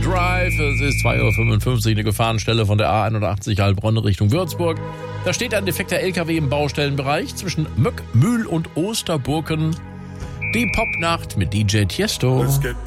Drive. Es ist 2.55 Uhr, eine Gefahrenstelle von der A81 Heilbronn Richtung Würzburg. Da steht ein defekter LKW im Baustellenbereich zwischen Möck, Mühl und Osterburken. Die Popnacht mit DJ Tiesto.